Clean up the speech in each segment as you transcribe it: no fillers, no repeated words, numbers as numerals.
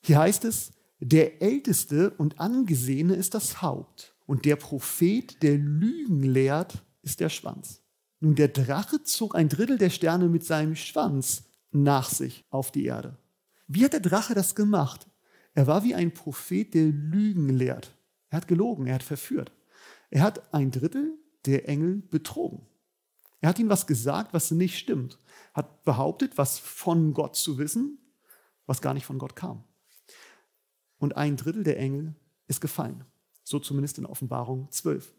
Hier heißt es, der Älteste und Angesehene ist das Haupt und der Prophet, der Lügen lehrt, ist der Schwanz. Nun, der Drache zog ein Drittel der Sterne mit seinem Schwanz nach sich auf die Erde. Wie hat der Drache das gemacht? Er war wie ein Prophet, der Lügen lehrt. Er hat gelogen, er hat verführt. Er hat ein Drittel der Engel betrogen. Er hat ihnen was gesagt, was nicht stimmt. Hat behauptet, was von Gott zu wissen, was gar nicht von Gott kam. Und ein Drittel der Engel ist gefallen. So zumindest in Offenbarung 12.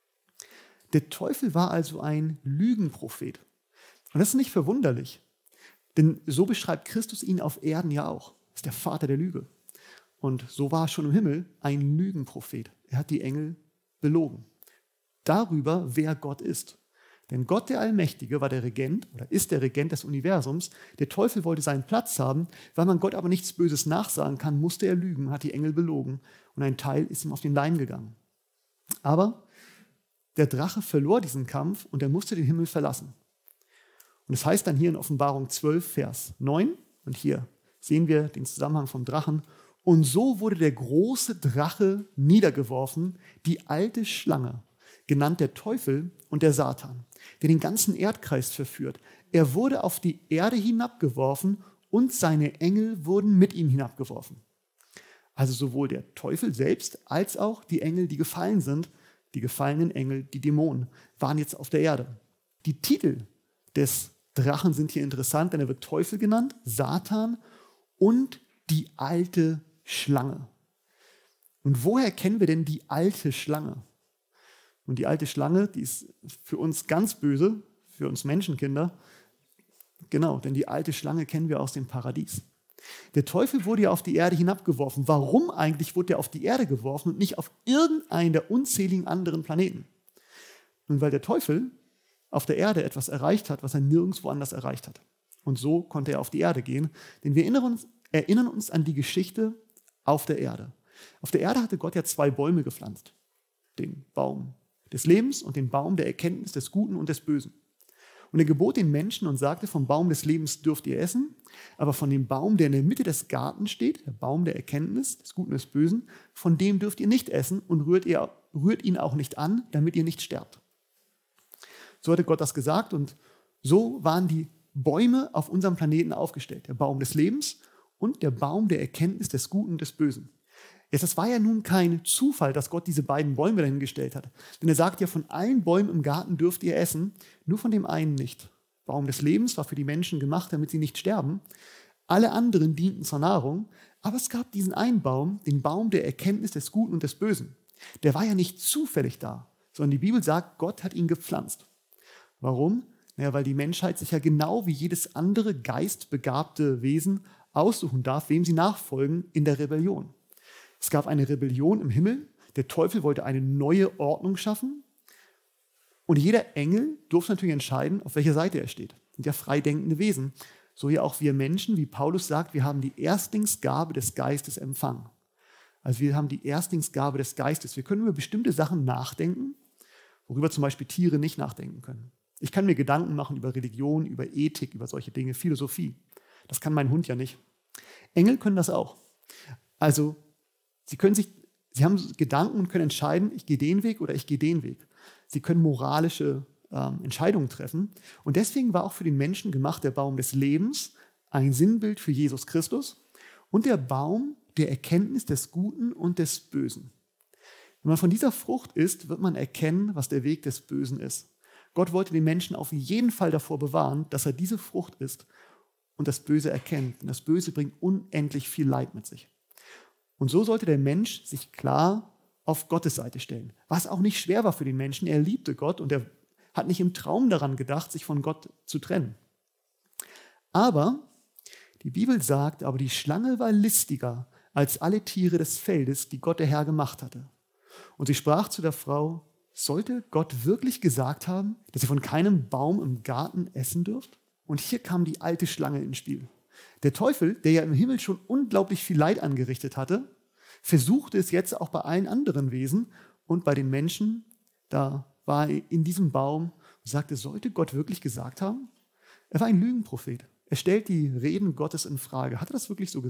Der Teufel war also ein Lügenprophet. Und das ist nicht verwunderlich, denn so beschreibt Christus ihn auf Erden ja auch. Er ist der Vater der Lüge. Und so war er schon im Himmel ein Lügenprophet. Er hat die Engel belogen. Darüber, wer Gott ist. Denn Gott, der Allmächtige, war der Regent oder ist der Regent des Universums. Der Teufel wollte seinen Platz haben. Weil man Gott aber nichts Böses nachsagen kann, musste er lügen, hat die Engel belogen. Und ein Teil ist ihm auf den Leim gegangen. Aber der Drache verlor diesen Kampf und er musste den Himmel verlassen. Und es heißt dann hier in Offenbarung 12, Vers 9, und hier sehen wir den Zusammenhang vom Drachen, und so wurde der große Drache niedergeworfen, die alte Schlange, genannt der Teufel und der Satan, der den ganzen Erdkreis verführt. Er wurde auf die Erde hinabgeworfen und seine Engel wurden mit ihm hinabgeworfen. Also sowohl der Teufel selbst als auch die Engel, die gefallen sind, die gefallenen Engel, die Dämonen, waren jetzt auf der Erde. Die Titel des Drachen sind hier interessant, denn er wird Teufel genannt, Satan und die alte Schlange. Und woher kennen wir denn die alte Schlange? Und die alte Schlange, die ist für uns ganz böse, für uns Menschenkinder. Genau, denn die alte Schlange kennen wir aus dem Paradies. Der Teufel wurde ja auf die Erde hinabgeworfen. Warum eigentlich wurde er auf die Erde geworfen und nicht auf irgendeinen der unzähligen anderen Planeten? Nun, weil der Teufel auf der Erde etwas erreicht hat, was er nirgendwo anders erreicht hat. Und so konnte er auf die Erde gehen, denn wir erinnern uns an die Geschichte auf der Erde. Auf der Erde hatte Gott ja 2 Bäume gepflanzt. Den Baum des Lebens und den Baum der Erkenntnis des Guten und des Bösen. Und er gebot den Menschen und sagte, vom Baum des Lebens dürft ihr essen, aber von dem Baum, der in der Mitte des Gartens steht, der Baum der Erkenntnis des Guten und des Bösen, von dem dürft ihr nicht essen und rührt ihn auch nicht an, damit ihr nicht sterbt. So hatte Gott das gesagt und so waren die Bäume auf unserem Planeten aufgestellt. Der Baum des Lebens und der Baum der Erkenntnis des Guten und des Bösen. Jetzt, das war ja nun kein Zufall, dass Gott diese beiden Bäume dahingestellt hat. Denn er sagt ja, von allen Bäumen im Garten dürft ihr essen, nur von dem einen nicht. Baum des Lebens war für die Menschen gemacht, damit sie nicht sterben. Alle anderen dienten zur Nahrung. Aber es gab diesen einen Baum, den Baum der Erkenntnis des Guten und des Bösen. Der war ja nicht zufällig da, sondern die Bibel sagt, Gott hat ihn gepflanzt. Warum? Naja, weil die Menschheit sich ja genau wie jedes andere geistbegabte Wesen aussuchen darf, wem sie nachfolgen in der Rebellion. Es gab eine Rebellion im Himmel. Der Teufel wollte eine neue Ordnung schaffen. Und jeder Engel durfte natürlich entscheiden, auf welcher Seite er steht. Das sind ja freidenkende Wesen. So ja auch wir Menschen, wie Paulus sagt, wir haben die Erstlingsgabe des Geistes empfangen. Also wir haben die Erstlingsgabe des Geistes. Wir können über bestimmte Sachen nachdenken, worüber zum Beispiel Tiere nicht nachdenken können. Ich kann mir Gedanken machen über Religion, über Ethik, über solche Dinge, Philosophie. Das kann mein Hund ja nicht. Engel können das auch. Also sie haben Gedanken und können entscheiden, ich gehe den Weg oder ich gehe den Weg. Sie können moralische Entscheidungen treffen. Und deswegen war auch für den Menschen gemacht der Baum des Lebens ein Sinnbild für Jesus Christus und der Baum der Erkenntnis des Guten und des Bösen. Wenn man von dieser Frucht isst, wird man erkennen, was der Weg des Bösen ist. Gott wollte den Menschen auf jeden Fall davor bewahren, dass er diese Frucht isst und das Böse erkennt. Denn das Böse bringt unendlich viel Leid mit sich. Und so sollte der Mensch sich klar auf Gottes Seite stellen. Was auch nicht schwer war für den Menschen. Er liebte Gott und er hat nicht im Traum daran gedacht, sich von Gott zu trennen. Aber die Bibel sagt, aber die Schlange war listiger als alle Tiere des Feldes, die Gott der Herr gemacht hatte. Und sie sprach zu der Frau, sollte Gott wirklich gesagt haben, dass ihr von keinem Baum im Garten essen dürft? Und hier kam die alte Schlange ins Spiel. Der Teufel, der ja im Himmel schon unglaublich viel Leid angerichtet hatte, versuchte es jetzt auch bei allen anderen Wesen und bei den Menschen. Da war er in diesem Baum und sagte, sollte Gott wirklich gesagt haben? Er war ein Lügenprophet. Er stellt die Reden Gottes in Frage. Hat er das wirklich so gesagt?